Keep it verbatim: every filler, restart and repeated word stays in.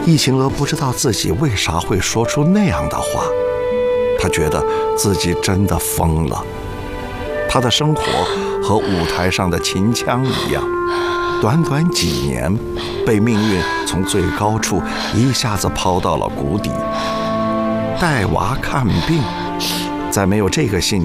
易晴娥不知道自己为啥会说出那样的话，她觉得自己真的疯了。她的生活和舞台上的秦腔一样，短短几年，被命运从最高处一下子抛到了谷底。带娃看病，在没有这个信